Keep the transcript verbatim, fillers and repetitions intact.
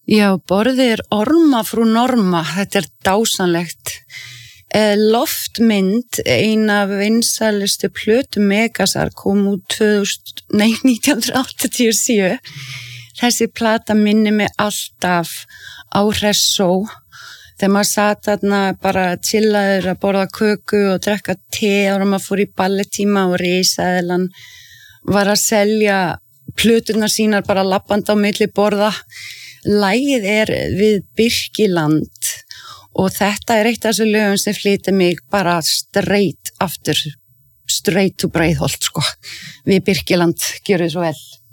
Já, borðið er Orma frú Norma, þetta er dásanlegt. Loftmynd, ein af vinsælustu plötum Megasar, kom út tvöþúsund, nei, nítján hundruð áttatíu og sjö. Þessi plata minni mig alltaf á Hressó, þegar maður sat þarna bara chillaður að borða köku og drekka te og maður fór í ballettíma og risaðilan var að selja plöturnar sínar bara labbandi á milli borða. Lagið er Við Birkiland og þetta er eitt af þessu lögum sem flytur mig bara straight aftur, straight to Breiðholt, sko. Við Birkiland, gjörðu svo vel.